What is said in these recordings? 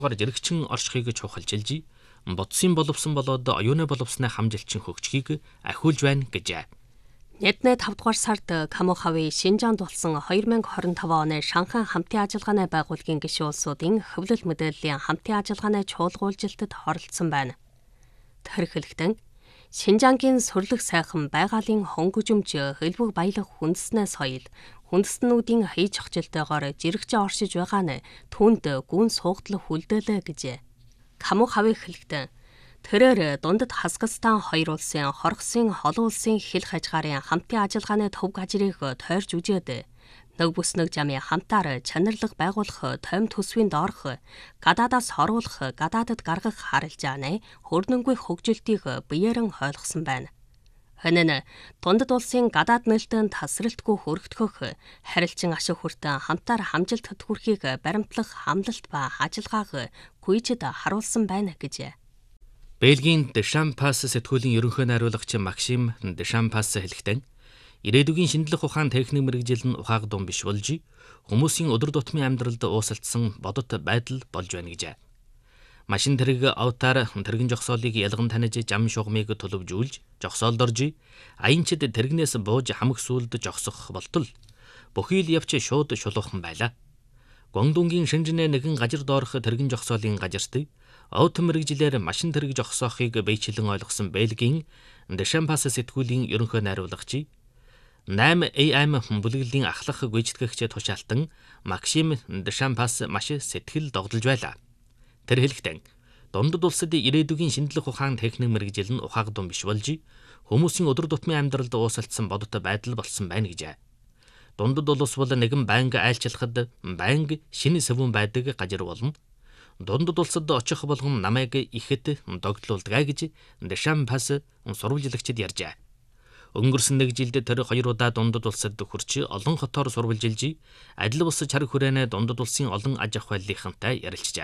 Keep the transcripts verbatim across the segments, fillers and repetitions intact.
Жирэгчин оршихыг чухалчилж, бодсын боловсон болоод оюуны боловсны хамжилчин хөгжихийг ахиулж байна гэжээ. Эднэ тавд дугаар сард Камохави Шинжаанд болсон две тысячи двадцать five оны Шанхай хамтын ажиллагааны байгууллагын гишүүн улсуудын хөвлөл мэдээллийн хамтын ажиллагааны чуулгуулжилтад оролцсон байна. Тэрхэлэгтэн Шинжаангийн сүрлэг сайхан байгалийн хонгожимж хэлбэг баялаг хүндэснээ соёл хүндэстнүүдийн хийж хогжилтойгоор жирэгчээ оршиж байгаа нь түнд гүн суугдлах хүлдээлээ гэжээ. Камохави хэлэгтэн тэрээр дундад Хасгастан хоёр улсын хорхосын олон улсын хил хажгаарын хамтын ажиллагааны төв гажрыг тойрж үжээд нэг бүс нэг жамын хамтаар чанарлаг байгуулах тойм төсвийн доорх гадаадаас хоруулах гадаадад гаргах харилцааны хөрнөнгүй хөгжилтийг биеэрэн ойлгосон байна. Энэ нь дундад улсын гадаад нээлттэй тасралтгүй хөрөгдөх харилцан ашиг хүртэн хамтаар хамжилт хөтгөрхийг баримтлах хамлалт ба ажиллагааг гүйцэд харуулсан байна гэж. Бельгийн Дешампас сэтгүүлийн ерөнхий найруулагч Максим Дешампас хэлэхдээ ирээдүгийн шинжлэх ухаан техник мэрэгжил нь ухааг дум биш болж хүмүүсийн өдөр тутмын амьдралд уусалдсан бодит байдал болж байна гэжээ. Машин тэрэг аутаар тэрэгэн жогсоолыг ялган таниж зам шугамыг төлөвжүүлж жогсоолдорж аянчид тэрэгнээс бууж хамаг сүлд жогсох болтол бүхий л явч шууд шулуухан байлаа. Гуандунгийн шинжнээ нэгэн гажир доорх тэрэгэн жогсоолын гажирт аут мэрэгжилээр машин тэрэг жогсоохыг бэйчлэн ойлгосон Бельгийн Дешампас сэтгүүлийн ерөнхий найруулагч найман А М бүлэглэлийн ахлах гүйцэтгэгч тушаалтан Максим Дешампас маш сэтгэл догдолж байлаа. Тэр хэлэхдээ дундад улсад ирээдүгийн шинжлэх ухаан техник мэрэгжил нь ухааг дум биш болж хүмүүсийн өдөр тутмын амьдралд уусалдсан бодит байдал болсон байна гэжээ. Дундад улс бол нэгэн байнга айлчлахад байнга шинэ сэвүүн байдаг гажир болно. Дундад улсад очих болгон намайг ихэд догдлуулдаг гэж Дешампас сурвалжлагчид ярьжээ. Өнгөрсөн нэг жилд тэр хоёр удаа дундад улсад хүрч олон хотоор сурвалжилж адил бус чарга хүрээнэ дундад улсын олон аж ахуй байлынхантай ярилцжээ.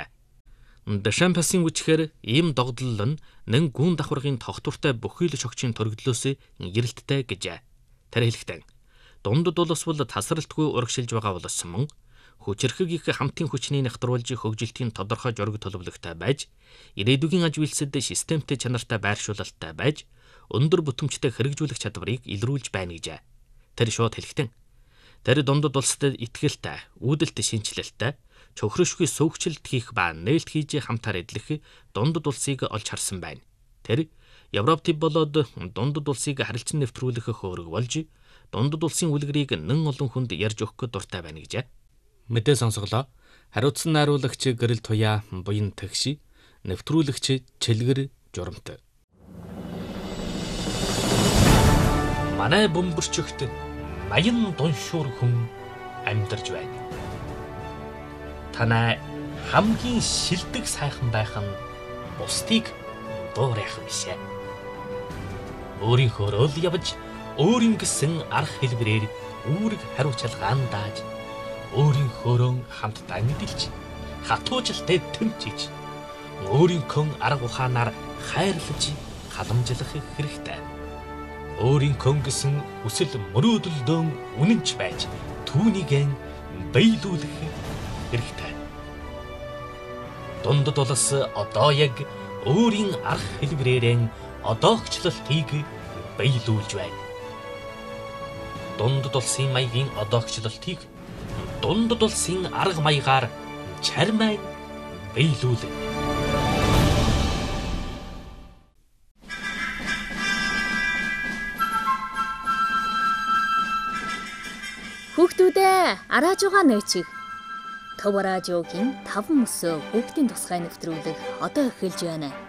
Дешампасын үчхээр ийм догдлол нь нэн гүн давхаргын тогтвортой бүхий л шогчийн төрөгдлөөс гэрэлттэй гэжээ. Тэр хэлэхдээ дундад улс бол тасралтгүй урагшилж байгаа боловч мөн хүчирхэг их хамтын хүчний нягтруулж хөгжилтийн тодорхой жураг төлөвлөгтэй байж ирээдүгийн аж үйлсэд системтэй чанартай байршуулалттай байж өндөр бүтэмжтэй хэрэгжүүлэх чадварыг илрүүлж байна гэжээ. Тэр шууд хэлэхдээ тэр дундад улсад итгэлтэй, үүдэлт шинжилэлтэй, чөхрөшгүй сөвгчлөлт хийх ба нээлт хийж хамтаар эдлэх дундад улсыг олж харсан байна. Тэр Европ төв болоод дундад улсыг харилцан нэвтрүүлэх хөөрөг болж дундад улсын үлгэрийг нэн олон хүнд ярьж өгөх дуртай байна гэжээ. Мэдээ сонсголоо. Хариуцсан найруулагч Гэрэл Туяа буян тэгш, нэвтрүүлэгч Чилгэр Журамт. Манай бөмбөрчөгт маян дуншуур хүн амьдарч байна. Танай хамгийн шилдэг сайхан байх нь бусдыг дуурайх бишээ. Өөрийнхөө л явж өөрийн гэсэн арга хэлбэрээр үүрэг хариуцлагаан дааж өөрийнхөөрөө хамтдаа мэдэлж хатуужилтад тэмцэж өөрийнхөө арга ухаанаар хайрлаж халамжлах хэрэгтэй. Өөрийнхөө гэсэн хүсэл мөрөөдөлдөөн үнэнч байж түүнийг биелүүлэх хэрэгтэй. Дундад улс одоо яг өөрийн арга хэлбэрээр одоогчлолтыг биелүүлж байна. Дундад улсын маягийн одоогчлолтыг дундад улсын арга маягаар чармай биелүүлнэ. Хүүхдүүдээ арааж байгаа нөөцийг Төв радиогийн таван мөсөө хүүхдийн тусгай нэвтрүүлэг одоо эхэлж байна.